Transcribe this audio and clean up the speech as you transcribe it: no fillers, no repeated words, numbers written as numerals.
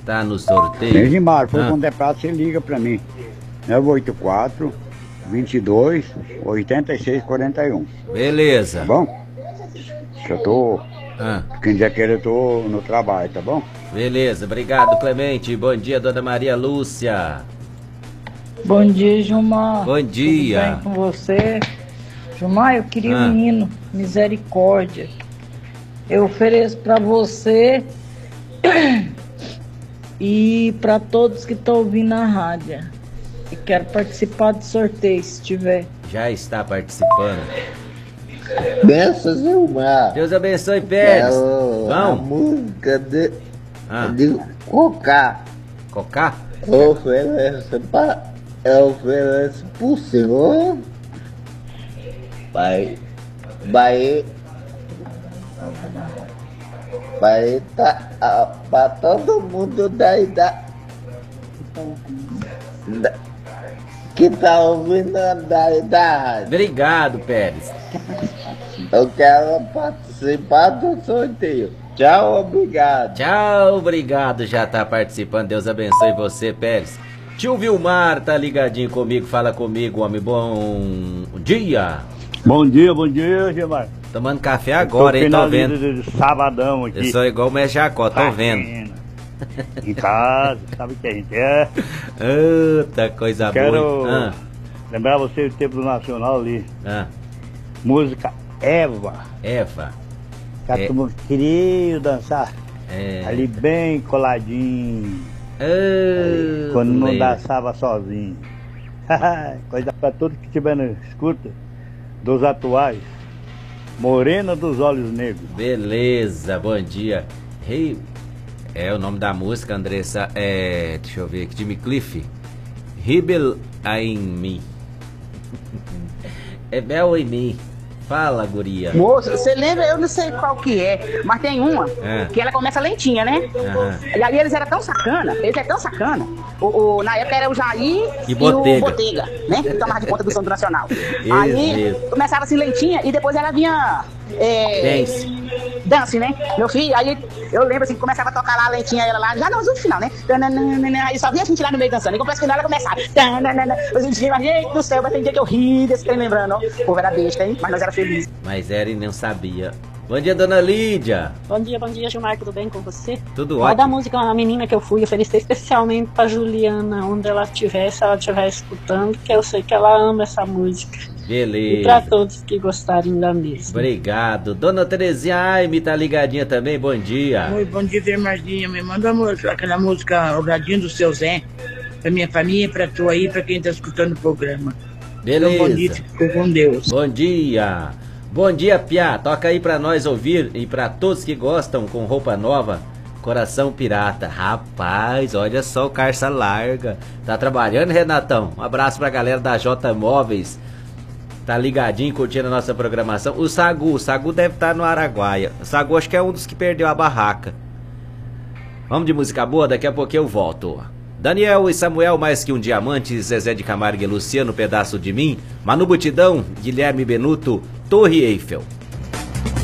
Tá no sorteio. Mês de março, foi quando é prazo, você liga pra mim. 984 22 86 41. Beleza. Tá bom? Eu tô. Quem dia queira, eu tô no trabalho, tá bom? Beleza, obrigado, Clemente. Bom dia, dona Maria Lúcia. Bom dia, Gilmar. Bom dia. Tudo bem com você? Gilmar, eu queria um hino, Misericórdia. Eu ofereço pra você e pra todos que estão ouvindo na rádio. E quero participar do sorteio, se tiver. Já está participando. Benção, Gilmar. Deus abençoe, Pérez. A música de Cocá. Cocá? Eu ofereço pro senhor. Vai tá pra todo mundo da idade que tá ouvindo da idade. Obrigado, Pérez. Eu quero participar do sorteio. Tchau, obrigado. Tchau, obrigado. Já tá participando. Deus abençoe você, Pérez. Tio Vilmar tá ligadinho comigo. Fala comigo, homem. Bom dia. Bom dia, Gilmar. Tomando café agora, hein? Tô vendo. De sabadão aqui. Eu sou igual o Mestre Jacó, tô vendo. Em casa, sabe o que a gente é? Eita, coisa boa. Quero lembrar você do tempo do Nacional ali. Música Eva. Eva. Todo mundo queria dançar. Ali bem coladinho. Ali, quando não dançava sozinho. Coisa pra todos que estiver na escuta dos atuais. Morena dos Olhos Negros. Beleza, bom dia. Hey, é o nome da música, Andressa. Deixa eu ver aqui, Jimmy Cliff. Rebel em mim. É Bel em mim. Fala, guria. Moça, você lembra? Eu não sei qual que é, mas tem uma que ela começa lentinha, né? E ali eles eram tão sacana, na época era o Jair e o Botega, né? Que tomava de conta do Som do Nacional. Aí começava assim lentinha e depois ela vinha dance, né? Meu filho, aí eu lembro assim, que começava a tocar lá lentinha, ela lá, já no final, né? Aí só vinha a gente lá no meio dançando, e quando final ela começava. A gente tinha, gente do céu, mas tem dia que eu ri desse trem lembrando, ó. O povo era besta, hein? Mas nós era feliz. Mas era e não sabia. Bom dia, dona Lídia. Bom dia, Gilmar, tudo bem com você? Tudo ótimo. Da música, uma menina que eu fui oferecer especialmente pra Juliana, onde ela estiver, se ela estiver escutando, que eu sei que ela ama essa música. Beleza. E pra todos que gostarem da mesma. Obrigado. Dona Terezinha Aime tá ligadinha também, bom dia. Oi, bom dia, Vermardinha. Me manda aquela música, O Radinho do Seu Zé, pra minha família, pra tu aí, pra quem tá escutando o programa. Beleza. Então, bom dia, fico com Deus. Bom dia. Bom dia, Piá. Toca aí pra nós ouvir e pra todos que gostam com roupa nova, Coração Pirata. Rapaz, olha só o Carça Larga. Tá trabalhando, Renatão? Um abraço pra galera da J Móveis. Tá ligadinho, curtindo a nossa programação. O Sagu deve estar no Araguaia. O Sagu acho que é um dos que perdeu a barraca. Vamos de música boa? Daqui a pouco eu volto. Daniel e Samuel, Mais Que Um Diamante, Zezé de Camargo e Luciano, Pedaço de Mim, Manu Butidão, Guilherme Benuto, Torre Eiffel.